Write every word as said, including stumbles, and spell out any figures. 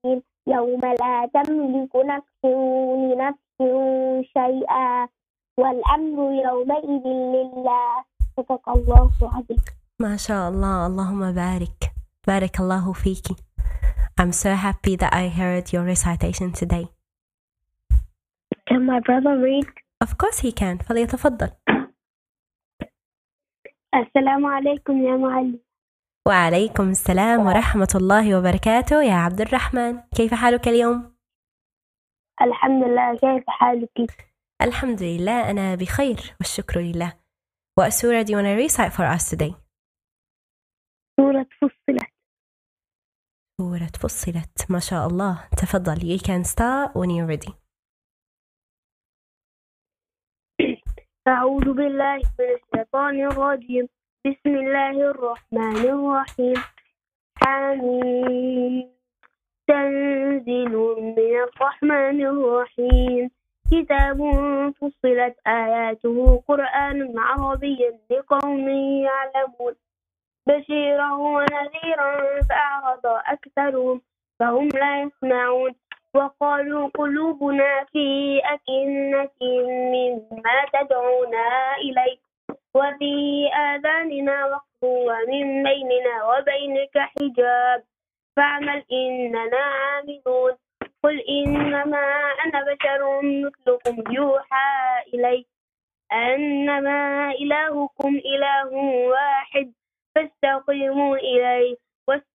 الجحيم يوم لا تملك نفس لنفس شيئا والأمر يومئذ لله. صدق الله العظيم. ما شاء الله. اللهم بارك. بارك الله فيكي. I'm so happy that I heard your recitation today. Can my brother read? Of course he can. فليتفضل. السلام عليكم يا معلم. وعليكم السلام ورحمة الله وبركاته يا عبد الرحمن. كيف حالك اليوم؟ الحمد لله. كيف حالك؟ الحمد لله أنا بخير والشكر لله. What surah do you want to recite for us today? سورة فصلت. سورة فصلت. ما شاء الله. تفضل. You can start when you're ready. أعوذ بالله من الشيطان الرجيم. بسم الله الرحمن الرحيم. حميم. تنزيل من الرحمن الرحيم. كتاب فصلت آياته قرآن عربي لقوم يعلمون بشيرا ونذيرا فأعرض أكثرهم فهم لا يسمعون وقالوا قلوبنا في أكنة مما تدعونا إليه وفي آذاننا وقر ومن بيننا وبينك حجاب فاعمل إننا عاملون. قل إنما أنا بشر مثلكم يوحى إلي أنما إلهكم إله واحد فاستقيموا إليه